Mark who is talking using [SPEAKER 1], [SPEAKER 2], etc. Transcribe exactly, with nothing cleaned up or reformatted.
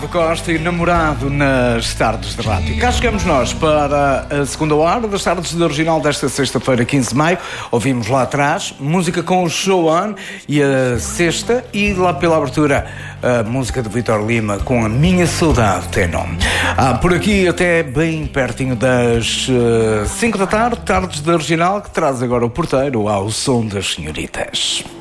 [SPEAKER 1] Costa e Namorado nas tardes de rádio. Cá chegamos nós para a segunda hora das tardes de original desta sexta-feira, quinze de maio. Ouvimos lá atrás música com o Show On e a sexta, e lá pela abertura a música de Vítor Lima com A Minha Saudade Tem Nome. Ah, por aqui até bem pertinho das uh, cinco da tarde, tardes de original, que traz agora o porteiro ao som das senhoritas.